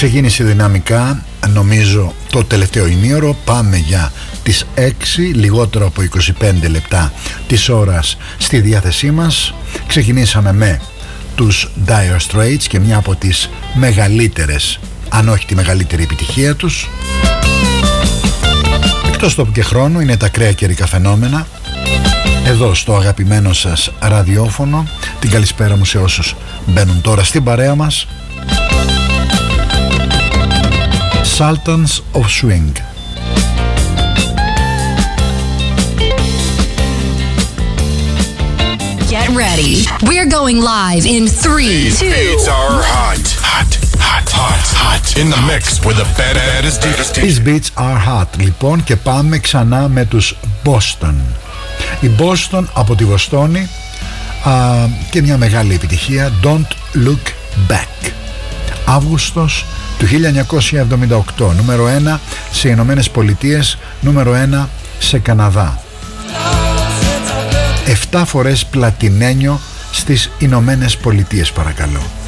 Ξεκίνησε δυναμικά, νομίζω, το τελευταίο ημίωρο. Πάμε για τις 6, λιγότερο από 25 λεπτά της ώρας στη διάθεσή μας. Ξεκινήσαμε με τους Dire Straits και μια από τις μεγαλύτερες, αν όχι τη μεγαλύτερη επιτυχία τους. Εκτός τόπου και χρόνου είναι τα ακραία καιρικά φαινόμενα. Εδώ στο αγαπημένο σας ραδιόφωνο. Την καλησπέρα μου σε όσους μπαίνουν τώρα στην παρέα μας. Sultans of Swing. Get ready. We're going live in 3, 2. These beats are hot, hot, hot, hot, hot. In the mix with the baddest DJs. These beats are hot. Λοιπόν, και πάμε ξανά με τους Boston. Η Boston από τη Βοστόνη και μια μεγάλη επιτυχία, Don't Look Back. Αύγουστος του 1978, νούμερο 1 σε Ηνωμένες Πολιτείες, νούμερο 1 σε Καναδά. 7 φορές πλατινένιο στις Ηνωμένες Πολιτείες, παρακαλώ.